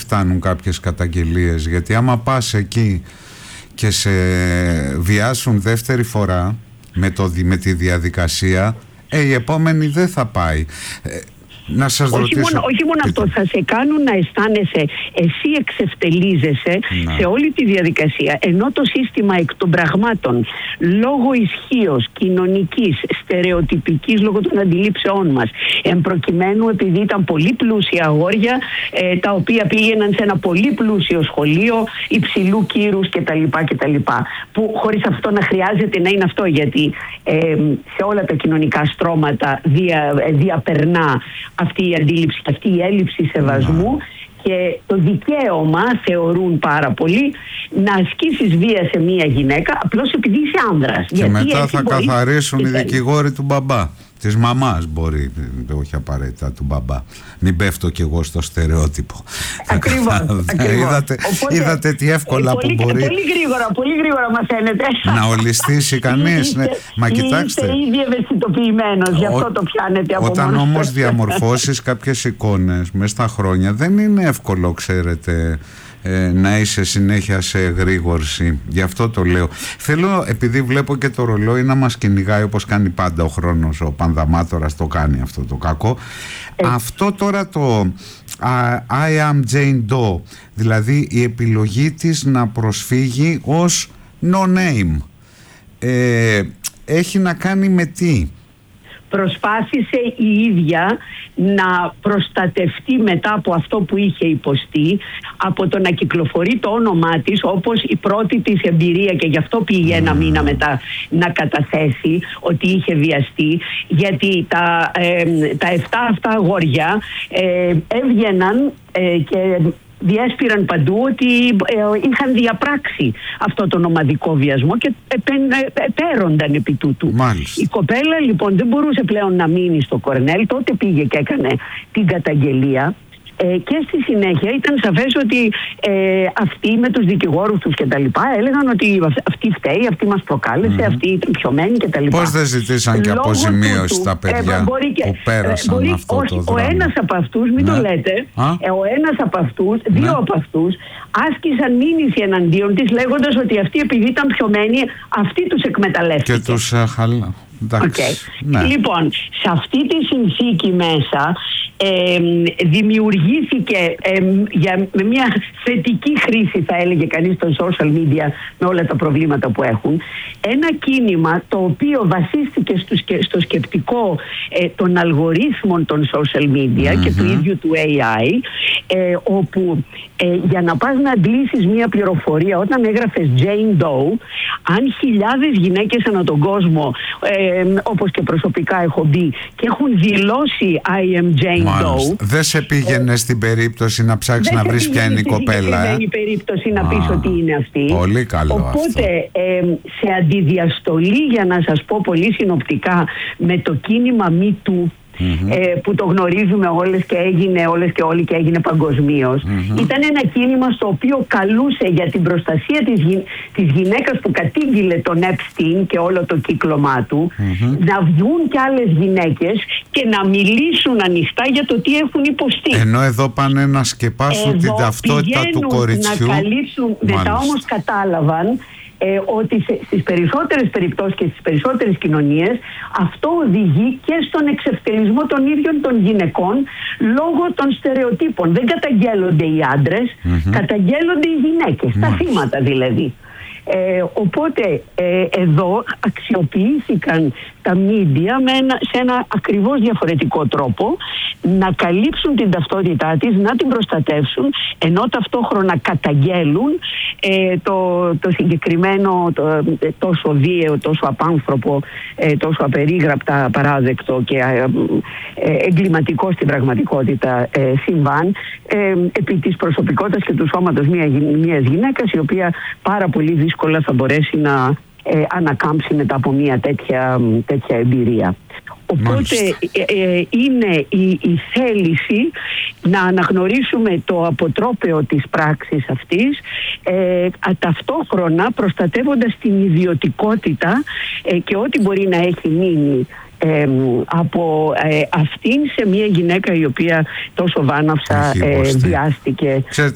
φτάνουν κάποιες καταγγελίες, γιατί άμα πας εκεί και σε βιάσουν δεύτερη φορά με τη διαδικασία, η επόμενη δεν θα πάει. Να σας ρωτήσω... όχι μόνο αυτό, θα σε κάνουν να αισθάνεσαι εσύ εξευτελίζεσαι σε όλη τη διαδικασία, ενώ το σύστημα εκ των πραγμάτων, λόγω ισχύως κοινωνικής, στερεοτυπικής, λόγω των αντιλήψεών μας, εμπροκειμένου επειδή ήταν πολύ πλούσια αγόρια, τα οποία πήγαιναν σε ένα πολύ πλούσιο σχολείο υψηλού κύρους κτλ. Που χωρίς αυτό να χρειάζεται να είναι αυτό, γιατί σε όλα τα κοινωνικά στρώματα διαπερνά αυτή η αντίληψη, αυτή η έλλειψη σεβασμού και το δικαίωμα, θεωρούν πάρα πολύ, να ασκήσεις βία σε μία γυναίκα απλώς επειδή είσαι άνδρας. Και μετά θα καθαρίσουν οι δικηγόροι του μπαμπά. Της μαμάς μπορεί, όχι απαραίτητα του μπαμπά. Μην πέφτω κι εγώ στο στερεότυπο. Ακριβώς. Είδατε τι εύκολα που μπορεί. Πολύ γρήγορα μαθαίνετε. Να ολιστήσει κανείς. Μα κοιτάξτε. Είστε ήδη ευαισθητοποιημένος, γι' αυτό το πιάνετε από όταν όμως διαμορφώσεις κάποιες εικόνες μες στα χρόνια, δεν είναι εύκολο, ξέρετε, να είσαι συνέχεια σε εγρήγορση. Γι' αυτό το λέω. Θέλω, επειδή βλέπω και το ρολόι να μας κυνηγάει όπως κάνει πάντα ο χρόνος, ο Πανδαμάτορας το κάνει αυτό το κακό. Αυτό τώρα το I am Jane Doe, δηλαδή η επιλογή της να προσφύγει ως no name, έχει να κάνει με τι? Προσπάθησε η ίδια να προστατευτεί μετά από αυτό που είχε υποστεί, από το να κυκλοφορεί το όνομά της όπως η πρώτη της εμπειρία, και γι' αυτό πήγε ένα μήνα μετά να καταθέσει ότι είχε βιαστεί, γιατί τα 7 αυτά αγόρια έβγαιναν και διέσπηραν παντού ότι είχαν διαπράξει αυτό τον ομαδικό βιασμό και επέρονταν επί τούτου. Μάλιστα. Η κοπέλα λοιπόν δεν μπορούσε πλέον να μείνει στο Κορνέλ, τότε πήγε και έκανε την καταγγελία. Και στη συνέχεια ήταν σαφές ότι αυτοί με τους δικηγόρους τους και τα λοιπά έλεγαν ότι αυτή φταίει, αυτή μας προκάλεσε, αυτή ήταν πιωμένη και τα λοιπά. Πώς δεν ζητήσαν και αποζημίωση στα παιδιά που πέρασαν αυτό το δράμα? Ο ένας από αυτούς, μην το λέτε, ο ένας από αυτούς, δύο από αυτούς άσκησαν μήνυση εναντίον της, λέγοντας ότι αυτή επειδή ήταν πιωμένη, αυτή τους εκμεταλλεύτηκε. Και τους Λοιπόν, σε αυτή τη συνθήκη μέσα δημιουργήθηκε με μια θετική χρήση, θα έλεγε κανείς, των social media, με όλα τα προβλήματα που έχουν, ένα κίνημα το οποίο βασίστηκε στο σκεπτικό των αλγορίθμων των social media και του ίδιου του AI, όπου για να πας να αντλήσεις μια πληροφορία, όταν έγραφες Jane Doe, αν χιλιάδες γυναίκες ανά τον κόσμο, όπως και προσωπικά έχω μπει και έχουν δηλώσει I am Jane Doe, δεν σε πήγαινε στην περίπτωση να ψάξεις να βρεις ποια είναι η κοπέλα. Δεν είναι η περίπτωση να πεις ότι είναι αυτή. Πολύ καλό. Οπότε σε αντιδιαστολή, για να σας πω πολύ συνοπτικά, με το κίνημα Me Too, που το γνωρίζουμε όλες και όλοι και έγινε παγκοσμίως, ήταν ένα κίνημα στο οποίο καλούσε για την προστασία της γυναίκας που κατήγγειλε τον Epstein και όλο το κύκλωμά του, να βγουν κι άλλες γυναίκες και να μιλήσουν ανοιχτά για το τι έχουν υποστεί. Ενώ εδώ πάνε να σκεπάσουν την ταυτότητα του κοριτσιού. Να καλύψουν, μετά όμως κατάλαβαν ότι στις περισσότερες περιπτώσεις και στις περισσότερες κοινωνίες αυτό οδηγεί και στον εξευτελισμό των ίδιων των γυναικών λόγω των στερεοτύπων. Δεν καταγγέλλονται οι άντρες, καταγγέλλονται οι γυναίκες, τα θύματα δηλαδή. Οπότε εδώ αξιοποιήθηκαν τα media σε ένα ακριβώς διαφορετικό τρόπο να καλύψουν την ταυτότητά της, να την προστατεύσουν, ενώ ταυτόχρονα καταγγέλουν το συγκεκριμένο τόσο βίαιο, τόσο απάνθρωπο, τόσο απερίγραπτα απαράδεκτο και εγκληματικό στην πραγματικότητα συμβάν επί της προσωπικότητας και του σώματος μιας γυναίκας, η οποία πάρα πολύ δύσκολα θα μπορέσει να ανακάμψει μετά από μια τέτοια εμπειρία. Οπότε είναι η θέληση να αναγνωρίσουμε το αποτρόπαιο της πράξης αυτής, ταυτόχρονα προστατεύοντας την ιδιωτικότητα και ό,τι μπορεί να έχει μείνει από αυτήν σε μια γυναίκα η οποία τόσο βάναυσα βιάστηκε.